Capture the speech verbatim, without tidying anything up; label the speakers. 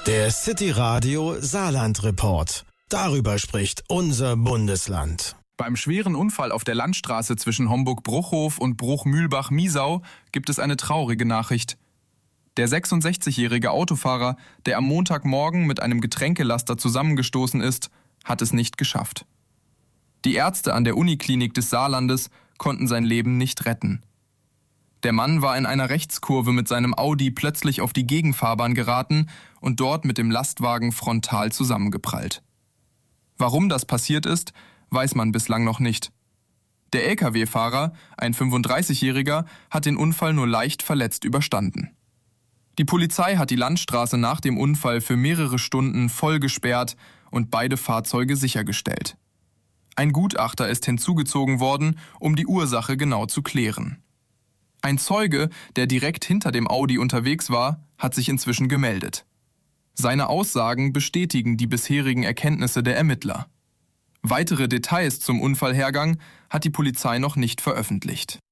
Speaker 1: Der City Radio Saarland Report. Darüber spricht unser Bundesland.
Speaker 2: Beim schweren Unfall auf der Landstraße zwischen Homburg-Bruchhof und Bruch-Mühlbach-Miesau gibt es eine traurige Nachricht. Der sechsundsechzigjährige Autofahrer, der am Montagmorgen mit einem Getränkelaster zusammengestoßen ist, hat es nicht geschafft. Die Ärzte an der Uniklinik des Saarlandes konnten sein Leben nicht retten. Der Mann war in einer Rechtskurve mit seinem Audi plötzlich auf die Gegenfahrbahn geraten und dort mit dem Lastwagen frontal zusammengeprallt. Warum das passiert ist, weiß man bislang noch nicht. Der L K W-Fahrer, ein fünfunddreißigjähriger, hat den Unfall nur leicht verletzt überstanden. Die Polizei hat die Landstraße nach dem Unfall für mehrere Stunden voll gesperrt und beide Fahrzeuge sichergestellt. Ein Gutachter ist hinzugezogen worden, um die Ursache genau zu klären. Ein Zeuge, der direkt hinter dem Audi unterwegs war, hat sich inzwischen gemeldet. Seine Aussagen bestätigen die bisherigen Erkenntnisse der Ermittler. Weitere Details zum Unfallhergang hat die Polizei noch nicht veröffentlicht.